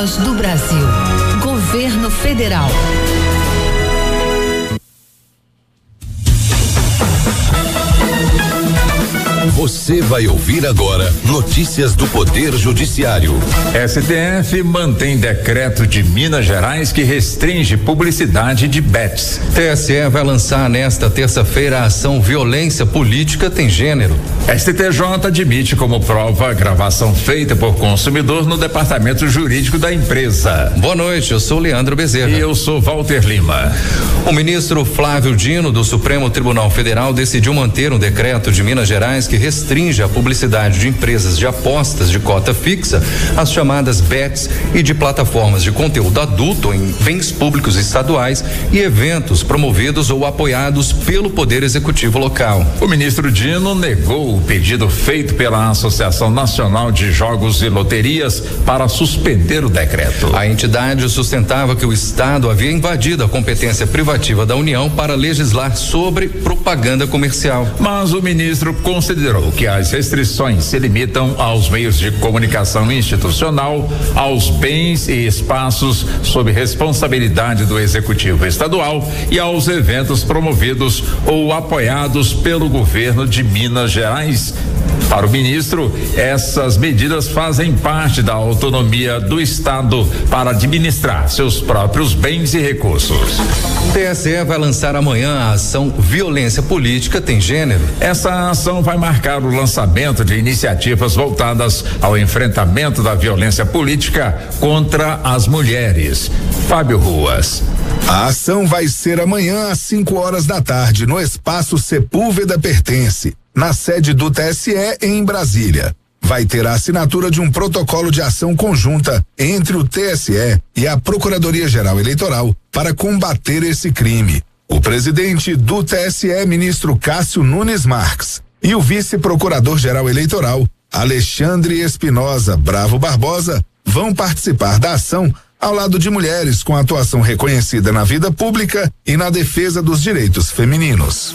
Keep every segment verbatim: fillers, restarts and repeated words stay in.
públicas do Brasil. Governo Federal. Você vai ouvir agora notícias do Poder Judiciário. S T F mantém decreto de Minas Gerais que restringe publicidade de bets. T S E vai lançar nesta terça-feira a ação Violência Política Tem Gênero. S T J admite como prova a gravação feita por consumidor no departamento jurídico da empresa. Boa noite, eu sou Leandro Bezerra. E eu sou Walter Lima. O ministro Flávio Dino, do Supremo Tribunal Federal, decidiu manter um decreto de Minas Gerais que restringe a publicidade de empresas de apostas de cota fixa, as chamadas bets, e de plataformas de conteúdo adulto em bens públicos estaduais e eventos promovidos ou apoiados pelo Poder Executivo local. O ministro Dino negou o pedido feito pela Associação Nacional de Jogos e Loterias para suspender o decreto. A entidade sustentava que o Estado havia invadido a competência privativa da União para legislar sobre propaganda comercial. Mas o ministro considerou que as restrições se limitam aos meios de comunicação institucional, aos bens e espaços sob responsabilidade do Executivo Estadual e aos eventos promovidos ou apoiados pelo governo de Minas Gerais. Para o ministro, essas medidas fazem parte da autonomia do Estado para administrar seus próprios bens e recursos. O T S E vai lançar amanhã a ação Violência Política Tem Gênero. Essa ação vai marcar o lançamento de iniciativas voltadas ao enfrentamento da violência política contra as mulheres. Fábio Ruas. A ação vai ser amanhã às cinco horas da tarde no espaço Sepúlveda Pertence, na sede do T S E em Brasília. Vai ter a assinatura de um protocolo de ação conjunta entre o T S E e a Procuradoria-Geral Eleitoral para combater esse crime. O presidente do T S E, ministro Cássio Nunes Marques, e o vice-procurador-geral eleitoral, Alexandre Espinosa Bravo Barbosa, vão participar da ação ao lado de mulheres com atuação reconhecida na vida pública e na defesa dos direitos femininos.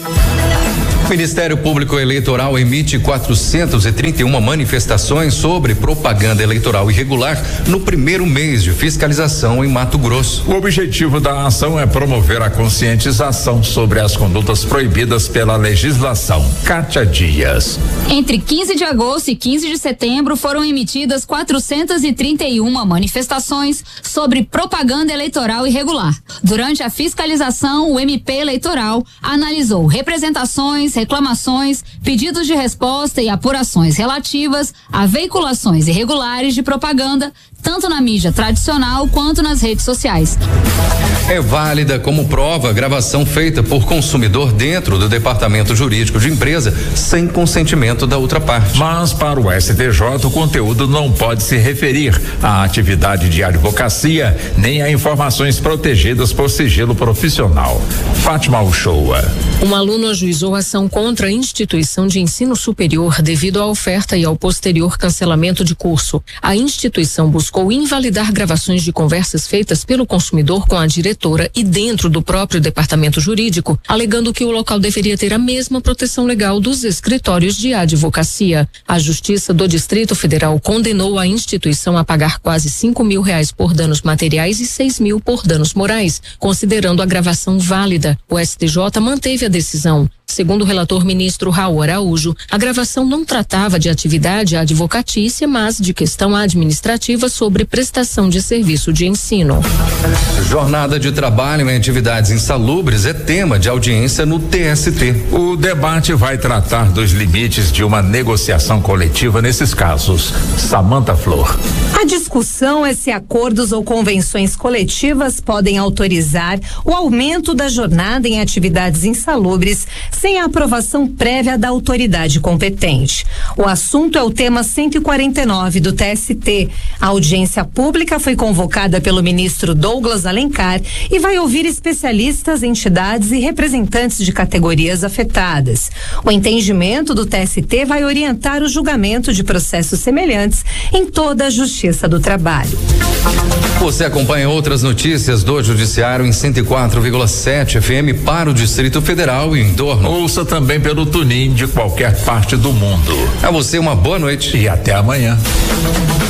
O Ministério Público Eleitoral emite quatrocentas e trinta e uma manifestações sobre propaganda eleitoral irregular no primeiro mês de fiscalização em Mato Grosso. O objetivo da ação é promover a conscientização sobre as condutas proibidas pela legislação. Kátia Dias. Entre quinze de agosto e quinze de setembro foram emitidas quatrocentas e trinta e uma manifestações sobre propaganda eleitoral irregular. Durante a fiscalização, o M P Eleitoral analisou representações, reclamações, pedidos de resposta e apurações relativas a veiculações irregulares de propaganda, tanto na mídia tradicional quanto nas redes sociais. É válida como prova a gravação feita por consumidor dentro do departamento jurídico de empresa sem consentimento da outra parte. Mas para o S T J o conteúdo não pode se referir à atividade de advocacia nem a informações protegidas por sigilo profissional. Fátima Uchoa. Um aluno ajuizou ação contra a instituição de ensino superior devido à oferta e ao posterior cancelamento de curso. A instituição buscou invalidar gravações de conversas feitas pelo consumidor com a diretora e dentro do próprio departamento jurídico, alegando que o local deveria ter a mesma proteção legal dos escritórios de advocacia. A Justiça do Distrito Federal condenou a instituição a pagar quase cinco mil reais por danos materiais e seis mil por danos morais, considerando a gravação válida. O S T J manteve a decisão. Segundo o relator ministro Raul Araújo, a gravação não tratava de atividade advocatícia, mas de questão administrativa sobre prestação de serviço de ensino. Jornada de trabalho em atividades insalubres é tema de audiência no T S T. O debate vai tratar dos limites de uma negociação coletiva nesses casos. Samantha Flor. A discussão é se acordos ou convenções coletivas podem autorizar o aumento da jornada em atividades insalubres sem a aprovação prévia da autoridade competente. O assunto é o tema cento e quarenta e nove do T S T. A audiência pública foi convocada pelo ministro Douglas Alencar e vai ouvir especialistas, entidades e representantes de categorias afetadas. O entendimento do T S T vai orientar o julgamento de processos semelhantes em toda a Justiça do Trabalho. Você acompanha outras notícias do Judiciário em cento e quatro vírgula sete F M para o Distrito Federal e em torno. Ouça também pelo TuneIn de qualquer parte do mundo. A você uma boa noite e até amanhã.